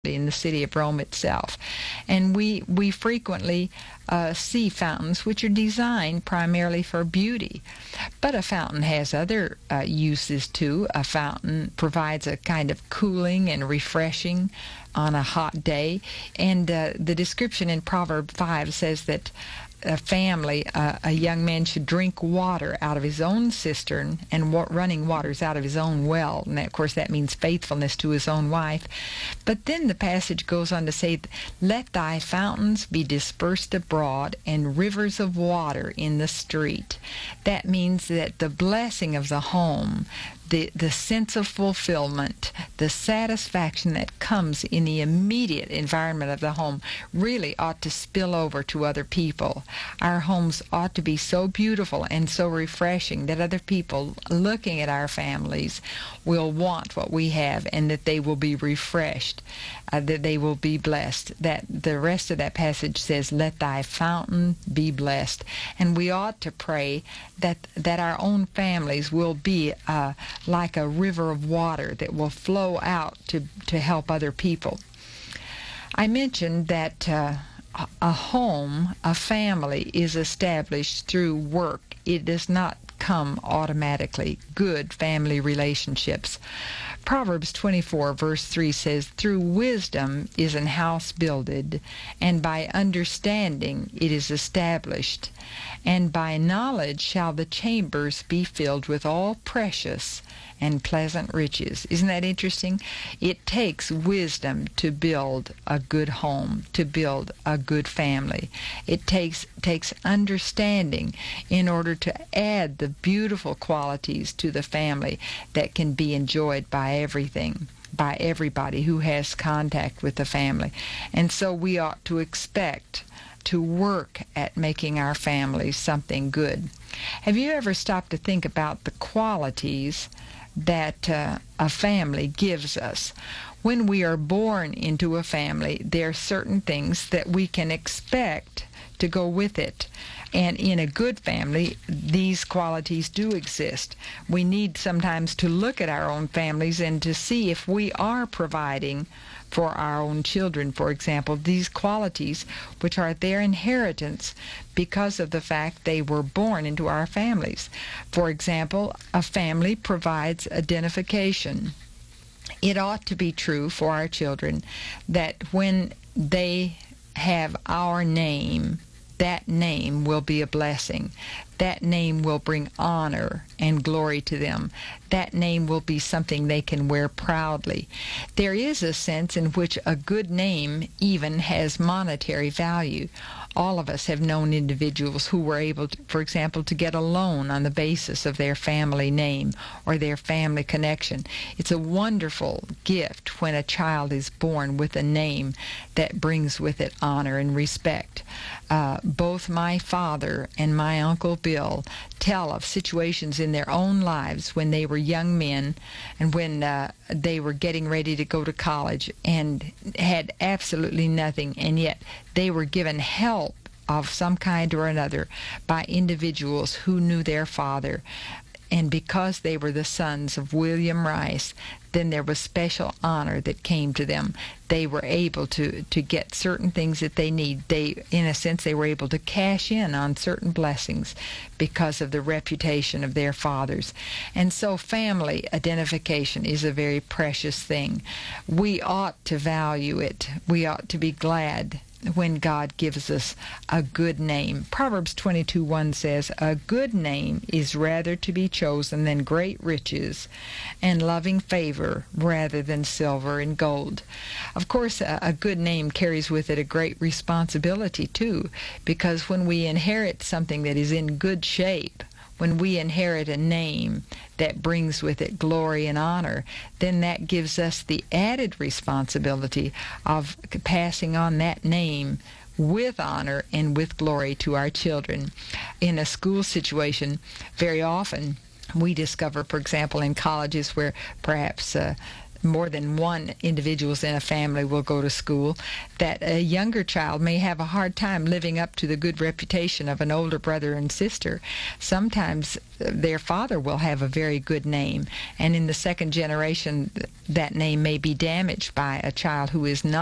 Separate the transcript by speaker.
Speaker 1: in the city of Rome itself. And we frequently see fountains which are designed primarily for beauty. But a fountain has other uses too. A fountain provides a kind of cooling and refreshing on a hot day. And the description in Proverb 5 says that a family, a young man should drink water out of his own cistern and running waters out of his own well. And of course that means faithfulness to his own wife. But then the passage goes on to say, let thy fountains be dispersed abroad and rivers of water in the street. That means that the blessing of the home, the sense of fulfillment, the satisfaction that comes in the immediate environment of the home really ought to spill over to other people. Our homes ought to be so beautiful and so refreshing that other people looking at our families will want what we have, and that they will be refreshed, that they will be blessed. That the rest of that passage says, let thy fountain be blessed. And we ought to pray that our own families will be like a river of water that will flow out to help other people. I mentioned that a home, a family, is established through work. It does not come automatically. Good family relationships. Proverbs 24 verse 3 says, through wisdom is an house builded, and by understanding it is established, and by knowledge shall the chambers be filled with all precious and pleasant riches. Isn't that interesting? It takes wisdom to build a good home, to build a good family. It takes understanding in order to add the beautiful qualities to the family that can be enjoyed by everybody who has contact with the family. And so we ought to expect to work at making our families something good. Have you ever stopped to think about the qualities that a family gives us? When we are born into a family, there are certain things that we can expect to go with it. And in a good family, these qualities do exist. We need sometimes to look at our own families and to see if we are providing for our own children, for example, these qualities which are their inheritance because of the fact they were born into our families. For example, a family provides identification. It ought to be true for our children that when they have our name, that name will be a blessing. That name will bring honor and glory to them. That name will be something they can wear proudly. There is a sense in which a good name even has monetary value. All of us have known individuals who were able, for example, to get a loan on the basis of their family name or their family connection. It's a wonderful gift when a child is born with a name that brings with it honor and respect. Both my father and my Uncle Bill tell of situations in their own lives when they were young men and when they were getting ready to go to college and had absolutely nothing, and yet they were given help of some kind or another by individuals who knew their father. And because they were the sons of William Rice, then there was special honor that came to them. They were able to get certain things that they need. In a sense, they were able to cash in on certain blessings because of the reputation of their fathers. And so family identification is a very precious thing. We ought to value it. We ought to be glad when God gives us a good name. Proverbs 22:1 says, a good name is rather to be chosen than great riches, and loving favor rather than silver and gold. Of course, a good name carries with it a great responsibility too, because when we inherit something that is in good shape, when we inherit a name that brings with it glory and honor, then that gives us the added responsibility of passing on that name with honor and with glory to our children. In a school situation, very often we discover, for example, in colleges where perhaps more than one individuals in a family will go to school, that a younger child may have a hard time living up to the good reputation of an older brother and sister. Sometimes their father will have a very good name, and in the second generation that name may be damaged by a child who is not